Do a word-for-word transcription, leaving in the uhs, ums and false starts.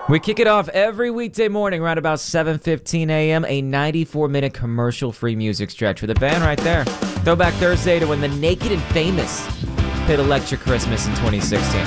We kick it off every weekday morning around about seven fifteen a.m., a ninety-four minute commercial-free music stretch with a band right there. Throwback Thursday to when the Naked and Famous played Electric Christmas in twenty sixteen.